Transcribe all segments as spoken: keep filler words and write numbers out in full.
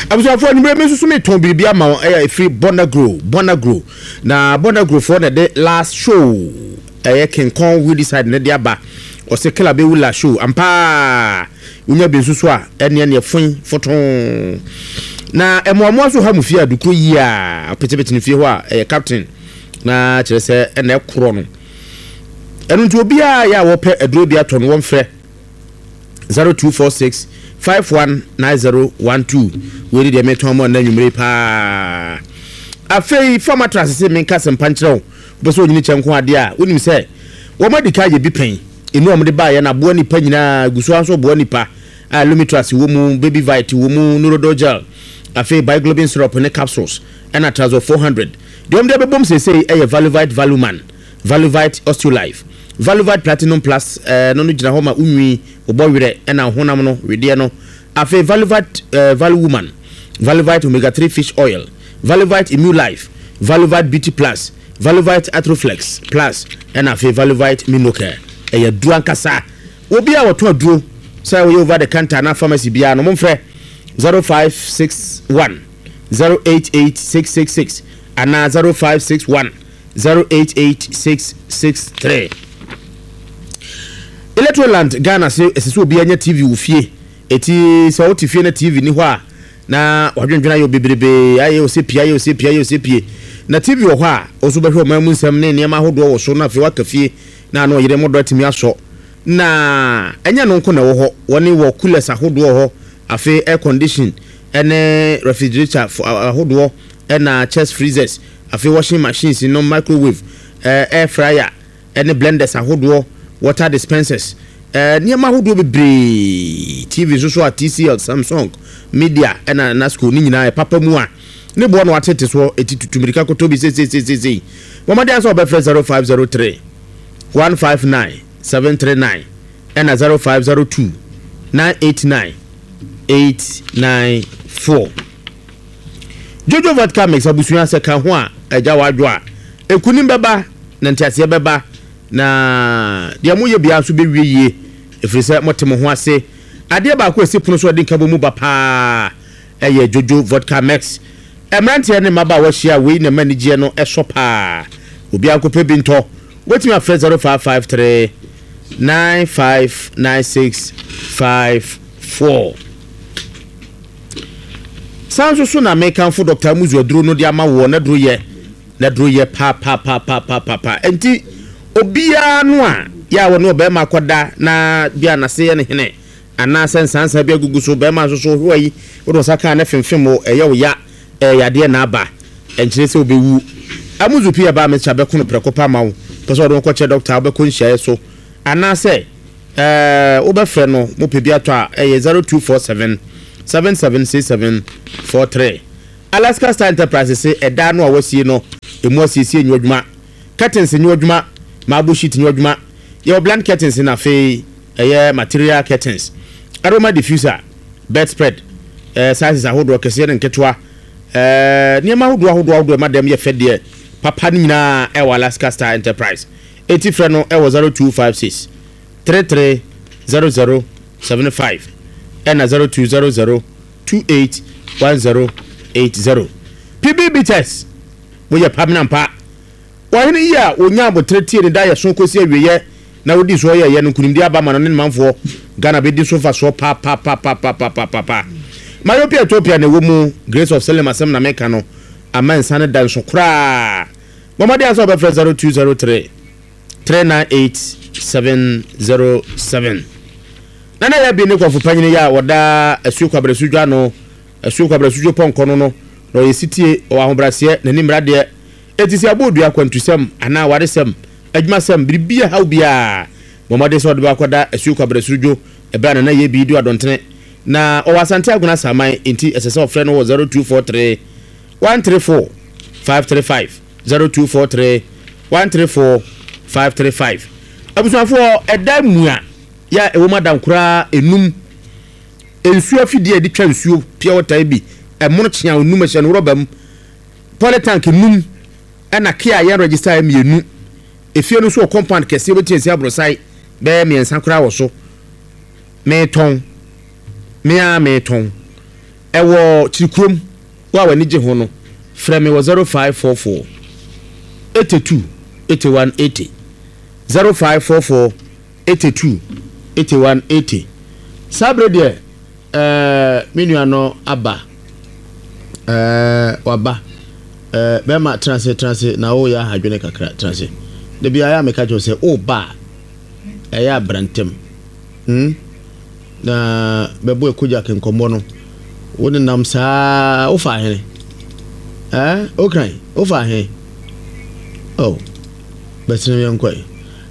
abusuafo ni me susu me ton bibia ma eh free Bonagro Bonagro na Bonagro for the last show eh King Kong we decide na dia ba o se kala be wula show ampa unya be susu a ene ene fun foton na emoamo so ha mu fie adukro yi a petepete ni fie ho a eh captain na kire se ene kro no enu nti obi a ya wo pe aduro bi ato no won frɛ zero two four six five one nine zero one two we dey meton mo na nwumre pa afei formatras se men kasem panchrew bo so nyini chenko ade a wonim se wo madika ye bi pen enu omde ba ye na bo ni pa nyina guso anso bo ni pa a lumitras wo mu baby vite wo mu neurodogel afei biglobin syrup ne capsules and a trazo four hundred the omde be bom se say e valuvite valuman valuvite osteolife valuvite platinum plus eh no no gina ho ma unwi obowere e na honam no wede no afi valuvite uh, valuwoman valuvite omega three fish oil valuvite immune life valuvite beauty plus valuvite atroflex plus and afi valuvite minocare e ya duan kasa obi a woto aduro say we over the counter na pharmacy bia no momfre zero five six one zero eight eight six six six and zero five six one zero eight eight six six three. Electroland Ghana se esiso obi anya T V wo fie eti so wo fie na T V ni ho a na wadwendwena yo bebrebe aye o se pia aye o se pia aye o se pie na T V wo ho a oso behwe o mamu nsam ne ne ma hodo wo so na fe waka fie na na oyire modo atimi aso na enya no nko na wo ho woni wo coolers ahodo ho afi air condition ene refrigerator ahodo ena chest freezers afi washing machines no microwave uh, air fryer ene blenders ahodo water dispensers eh niam ahodo bebre T V so so at T C L Samsung Media ena Nasco ni nyina e papa mu a ne bo no atete so etitutumirika kotobi se se se se momade aso be zero five zero three one five nine seven three nine ena zero five zero two nine eight nine eight nine four Jojo vodka mix abusuya se kan ho a eja wadwo a ekunim beba na ntiase beba na dia moye bia so be wieye efrise motemo ho ase ade ba ko esipono so de nkabo mu ba pa eye Jojo vodka mix emrante ne maba wa hia we na manije no eso pa obi akope bi nto wetin afre zero five five three nine five nine six five four. Sanso so na mekan fo Doctor Muzu aduro no dia ma wo na duro ye na duro ye pa pa pa pa pa pa pa enti obia no a ya wo no be ma koda na bia na se ye ne hene ana sensansa bia gugu so be ma so so hwai wo do saka na femfem o eye wo ya e yade na aba enkyere se obewu amuzu pia ba me cha be kono prekopa ma wo pese wo ko che doctor obekon hia so ana se eh wo be frɛ no mo pe bia to a eye zero two four seven seven seven six seven four three. Alaska Star Enterprises say eda no awasie no emu asiesie nwadwuma curtains nwadwuma marble sheet nwadwuma your blank curtains na fe eye material curtains aroma diffuser bedspread eh sizes ahodo kese ne nketwa eh niam ahodo ahodo ahodo madam ye fede papa nyina e wa Alaska Star Enterprise eighty frɛ no e wo zero two five six three three zero zero seven five and zero two zero zero two eight one zero eight zero. P B B test we ya pamina mpa wa ni ya onya abotreti ni da ya so kosi awiye na wodi so ya ye no kunimdi aba ma no ne manfo Ghana be di so fa so pa pa pa pa pa pa pa pa Myopia Ethiopia na wo mu Grace of Salem asem na meka no amansa ne dan so kra momade aso be zero two zero three three nine eight seven zero seven. Nana ya bi ne kwafo panyine ya woda asuo kwabresudwa no asuo kwabresudwo ponko no no no yesitie o ahobrase na nimrade etisi abodua kwantusem ana waresem adwumasem biribia hawbia momade so de bakoda asuo kwabresudwo ebra na na ye bi du adontene na o wasante aguna saman enti esese ofre no zero two four three one three four five three five zero two four three one three four five three five. Abusuafo edamua ya ewo madam kura enum ensuo afidie edi twa nsuo pia water bi emono chia onum ahia no robam polytank num ana kia ya register em yenu efie no so compound kese obeti esi abrosai be me ensa kura wo so me ton me a me ton ɛwɔ Chikrom wa wani gye ho no frɛ me wɔ zero five four four eighty-two eighty-one eighty zero five four four eighty-two eighty-one eighty. Sabre de eh menua no aba eh waba eh bema transit transit na wo ya hadwene kakra transit de bia ya meka jo se o ba eh ya brantem hm na bebo ekoja ke nkombo no woni nam saa o fa hene eh okran o fa he oh besene yankoi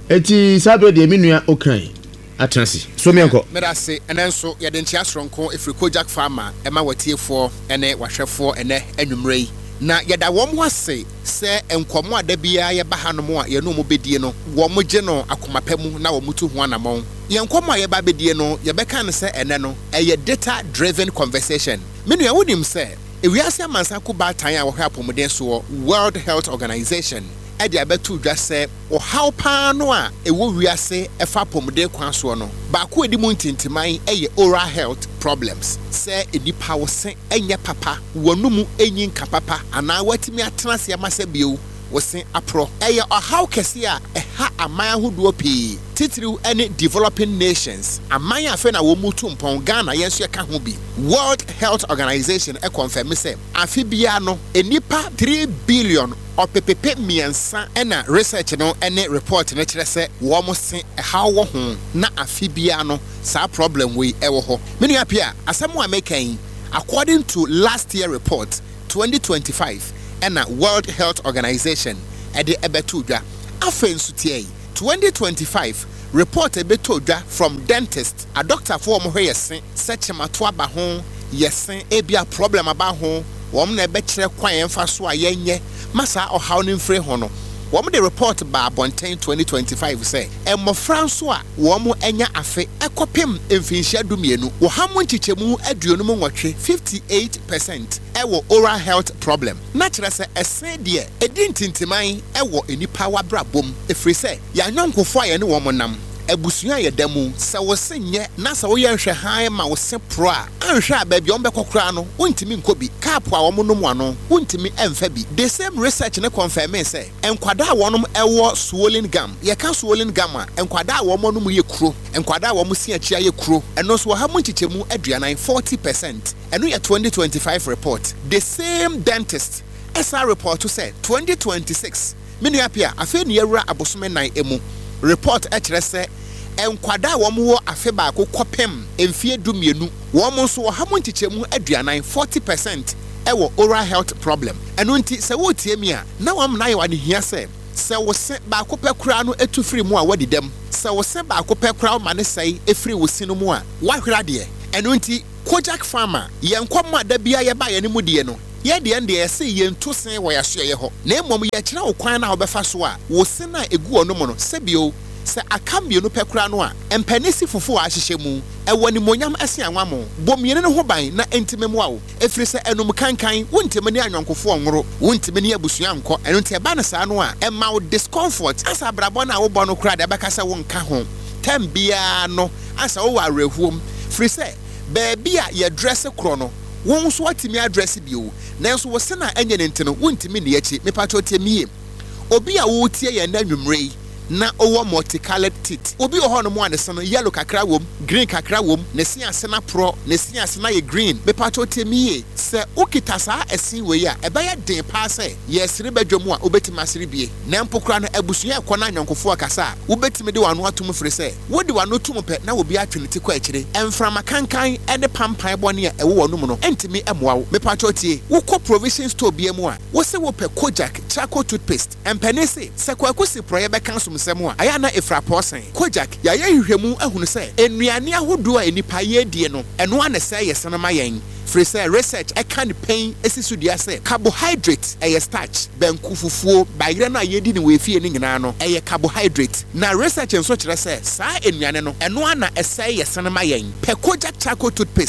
eti sabre de menua okran atransi so me enko me da se enenso ye de ntia soronko efri Kojak farmer ema watiefo ene wahwefo ene anwumrei na ye da wom wase se enkomo ada bia ye ba hanom a ye no mo bedie no wom gye no akomapamu na wom tu ho anamon ye enkomo a ye ba bedie no ye beka ne se ene no eye data driven conversation menu ya wonim se ewiase amansa ko ba tan a wo hwa apomden so World Health Organization edi abetu dwa se o how pa no a ewo wiase efa pomde kwan so no ba ko edi mu ntintiman eye oral health problems se edi pa wo se enye papa wonumu enyin ka papa ana watimi atena se amase biu wo se apro eye o how kese a eha aman ahodo pii titiriw any developing nations aman afa na wo mutu mpon Ghana yenso ka ho bi World Health Organization e confirm se afi bia no enipa three billion opepepe miensa ena research no ene report na kire se wo mo se ha wo ho na afi bia no sa problem we e wo ho menu apia asemu amekan according to last year report twenty twenty-five ena World Health Organization ede ebetu dwa afensu tie twenty twenty-five report ebetu dwa from dentist a doctor for mo hwese sechemato aba ho yesen ebia problem aba ho wom na ebe kire kwan emfa so a yenye masa ohaw ne mfre ho no wom de report ba bonten twenty twenty-five say emofra so a wom enya afe ekopem emfinhia dumienu wo hamu nchichemu aduonu mu nwotwe fifty-eight percent ewo oral health problem na kire se esen de edi ntintiman ewo enipa wabrabom efri se ya nyonkofo aye ne wom nam ebusuya ye damu se wo senye na se wo ye nhwe han ma wo se pro a anhwe a ba bi on bekokra no wontimi nkobi cap a wo no mu ano wontimi emfa bi the same research ne confirm say enkwada a wonom ewo swollen gum ye ka swollen gum a enkwada a wo no mu ye kuro enkwada a wo mu si achia ye kuro eno so ha mu nchichemu aduanan forty percent eno ye twenty twenty-five report the same dentist S R report to say twenty twenty-six menu apia afi ne yewura abosome nan emu report ekire se enkwada wo mo afe ba ko kopem emfie dumienu wo mo so ha mo ntichemu aduanan forty percent ewo oral health problem eno nti se wo tie mi a na wam na ye wade hia se se wo se ba ko pekura no etu free mu a wadi dem se wo se ba ko pekura ma ne sei efree wo sinu mu a wahwera de eno nti Kojak farmer ye nkom ada bia ye ba ye ne mu de no ye de ende ye se ye nto sen wo ya so ye ho na emom ye kire wo kwan na wo befa so a wo se na egu ono mo no se bio se akambie no pekura no a empanisi fufu a hyehye mu ewo ni monyam ase anwa mo bomiene ne ho ban na entimemu a wo efiri se enum kankan wontimi ne anwankofo onworo wontimi ne abusua nko eno nte ba na saa no a emma wo discomfort asa brabo na wo bo no kura de beka se wo nka ho tem bia no asa wo arehuom firi se baabi a ye dress kro no won so atimi address bio nanso wo se na enye ne ntino wontimi ne yachi mepato temie obi a wo tie ye na nwumrei na owo multicolored teeth obi oho no mo anese no yellow kakra wom green kakra wom ne si ase na pro ne si ase na ye green mepato temie se okita saa esi we ya ebe ya den pa se ye sire badwom a obetima sire bie na mpokra no abusua ekona anyonkofo akasa obetimi de wano atum fire se wodi wano tum pe na obi atweneti kwa akire emframa kankan ene pampan bone a ewo wonu mu no entimi emoa wo mepato tie wo ko provision store bie mu a wo se wo pe Kojak charcoal toothpaste empanese se kwa kosi pro ye be kanso semu a aya na efra posen Kojak ya ye hwehwemu ahunu se enuane ahodo a enipa ye die no eno ana se ye senema yen free say research e kan pain esisudia se carbohydrate e ye starch banku fufuo bayire na ye di ne we fie ni nyina no e ye carbohydrate na research enso kire se saa enuane no eno ana ese ye senema yen pe Kojak charcoal toothpaste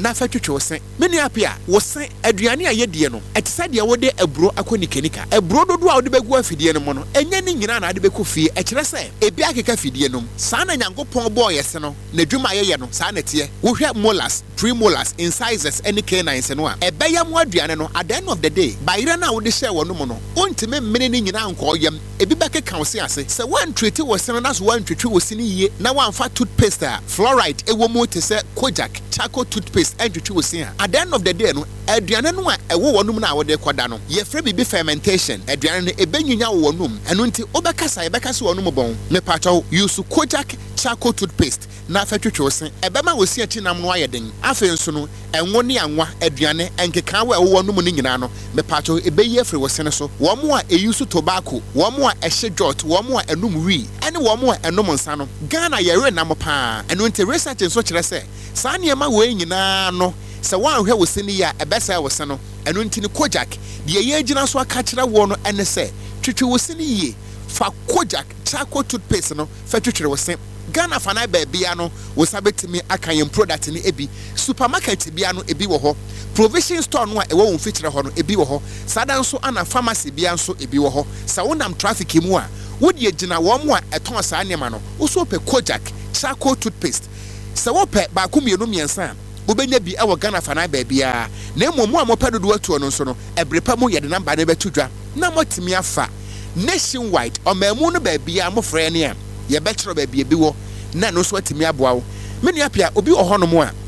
na fa twetwe wo se me nua pia wo se aduane a yedie no etisa de wo de aburo akoni kenika aburo dodo a wo de begu afidie no mo no enye ne nyina na de beku fie e kire se ebi akeka fidie no saa na nyankopon boy yese no na dwuma ye ye no saa na tie wo hwe molars premolars incisors any canines no a ebeya mo aduane no at the end of the day bayire na wo de share wo no mo no ontime mmene ne nyina anko yam ebi bekeka wo se ase se wan treat wo se no na so wan twetwe wo se ne yie na wan fa toothpaste a fluoride ewo mo te se Kojak charcoal toothpaste and twetwe wo se a at the end of the day no aduane no a ewo wo no na wo de koda no ye frɛ bibi fermentation aduane no ebenyunya wo no eno nti obekasa ebekasa wo no mo bon me pacho use Kojak charcoal toothpaste na fa twetwe wo se ebema wo se atinam no ayeden afi nso no enwo ne anwa aduane enkeka wo ewo no mo ne nyina no me pacho ebeyi afri wo se ne so wo mo a eyusu tobacco wo mo a ehye jot wo mo a enum wi ene wo mo a enum nsa no Ghana ye re na mo pa eno nti research nso kire se saa niema wo nyina no se wan hwe wo se ne ya ebesa wo se no eno nti ne Kojak de ye gina so aka kire wo no ene se twetwe wo se ne yie fa Kojak charcoal toothpaste no fa twetwe wo se Ghana fana bebia no wo sabetimi akan product ni ebi supermarket bia no ebi wo ho provision store no a ewo won feature ho no ebi wo ho sada nso ana pharmacy bia nso ebi wo ho sa wonam traffic mu a wodi agina wo mo a eton sa anema no wo so pe Kojak charcoal toothpaste sa wo pe ba kumienu miensa wobenya bi e wo Ghana fana bebia na emu a mo pe dodo atu no nso no ebrepa mu yede number ne betudwa na motimi afa nationwide o mamu no bebia mo frɛ ne a ye betro ba bia bi wo na no so atimi aboa wo me nua pia obi oho no mo a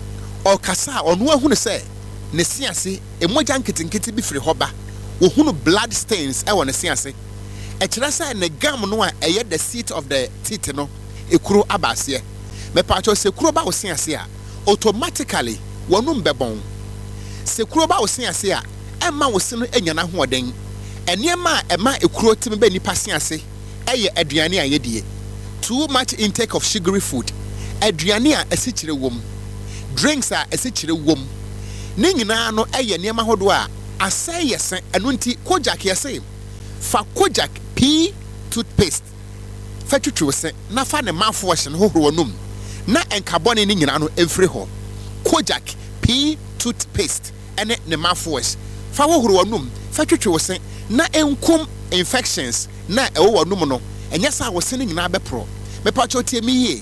o kasa ono ahunu se ne siase emoja nketinketi bi firi hoba wo hunu blood stains e wo ne siase e kira se ne gam no a eye the seat of the teeth no ekuro abase me pacho se kuro ba wo siase a automatically wonum bebon se kuro ba wo siase a emma wo se no enya na hoɔden eniema emma ekuro timi ba nipa siase eye aduane a yedie too much intake of sugary food aduane a esikyire wom drinks a esikyire wom ne nyina no eye niema hodo a asay yesen eno nti Kojak yesen fa Kojak pea toothpaste fa twetwe se na fa ne mouth wash no hohoro num na enkabone ne nyina no emfiri ho Kojak pea toothpaste ene ne mouth wash fa hohoro num fa twetwe se na enkum infections na ewo wanum no enya sa wo se ne nyina bepro me pacho tie mi ye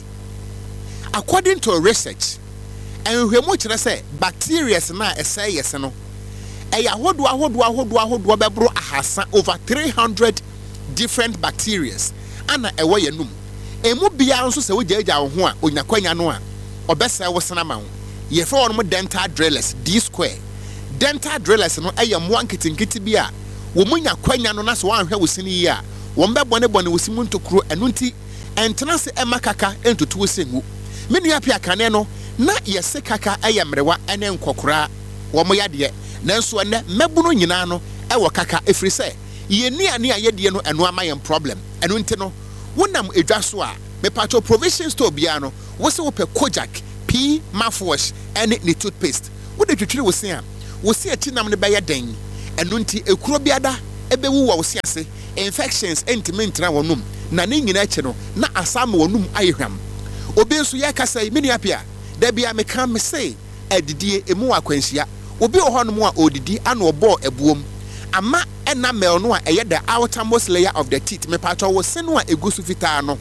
according to research enhwemu kire se bacteria na esay yes no eya hodo ahodo ahodo ahodo bebro ahasa over three hundred different bacteria ana ewo yanum emu bia nso se wo jaja wo ho a onyakwanya no a obesa wo sena ma wo ye fa won mo dental drillers D square dental drillers no eya mo anketinketi bia wo munya kwanya no na so wanhwe wo sini yi a wo mbe bone bone wo simu ntokuro enu nti entena se emakaka entoto wo sengu menu apia kane no na yese kaka eyemrewa ene nkokora wo mo yade nanso ene mebuno nyina no ewo kaka efiri se ye ni ani ayede no eno amayen problem enu nti no wonam edwa so a me pato provision store bia no wo se wo pe Kojak pea mouthwash ene ni toothpaste wo de twetwere wo se a wo se atinam ne beye den eno nti ekuro biada ebewu wo se ase infections entimentra wonum na ne nyina eche no na asam wonum ayehwam obi nso ye kasa mini apia da bia me kan me say adidie emu akwansia obi ohonum a odidi ana obo ebuom ama enamel no a eye the outermost layer of the teeth me pato wo se no a egusu fitaa no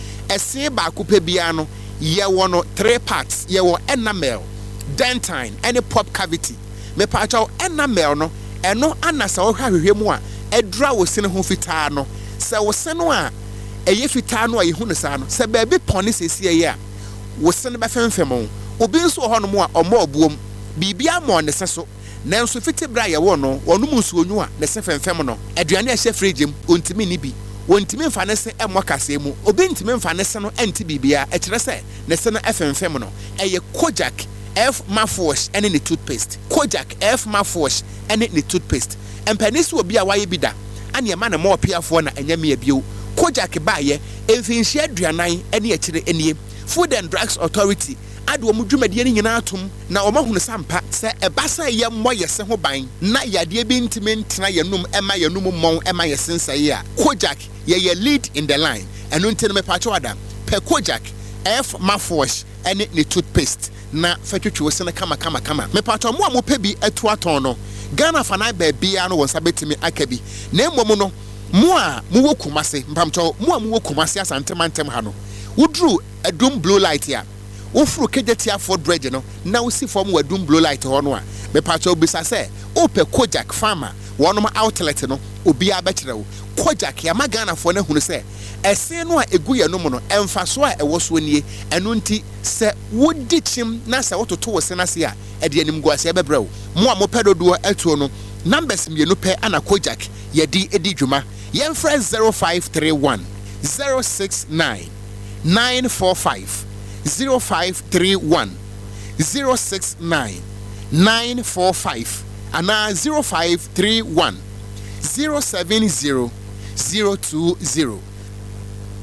ese ba akupe bia no ye wono three parts ye wo enamel dentine any pop cavity me pato enamel no eno anasa wo hwahwehwe mu a edra wo se ne ho fitaa no se wo se no a eye fitaa no a yehu ne sa no se ba bi pone sesi eye a wo se ne ba femfem obi nso ho no mu a omo obuom bibia mo ne se so nanso fiti bra ye wo no onum nsuo nyu a ne se femfem no aduane a hye fridge m ontimi ni bi wontimi mfa ne se emo kase mu obi ntimi mfa ne se no enti bibia e kire se ne se no efemfem no eye Kojak F mouthwash and any toothpaste Kojak F mouthwash and any toothpaste empanisi obi a waye bida ane ma na mo piafo na anyame abio Kojak ba ye emfinhia aduanan ane akire enie Food and Drugs Authority ade wo mudwumade ni nyina atom na wo mahunu sampa se ebasa ye mmɔ yese ho ban na yade bi ntime ntena yanum ema yanum mmɔn ema yesensaye a Kojak ye ye lead in the line enu ntene me pacho adam pe Kojak F mouthwash ane ni toothpaste na fetwetwe wo se na kama kama kama me pato mo a mo pɛ bi atu aton no Ghana fa na ba bia no won sa betimi aka bi na mmom no mo a mo wo Kumase mpamto mo a mo wo Kumase asantemantem ha no wodru adum blue light ya wofuru Kejetia Ford Bridge no na wo si fom wadum blue light ho no a me pato bisa se ope Kojak farmer wonom outlet no obi abekere wo Kojak ya magana fo na hunu se ese no a egu ye no mo no emfa so a ewo so nie eno nti se wodi chim na se wototo wo se na se a e de anim guase bebre wo mo a mo pedodo atuo no numbers mienu pe ana Kojak ye di edi dwuma ye mfra zero five three one zero six nine nine four five zero five three one zero six nine nine four five and zero five three one zero seven zero zero two zero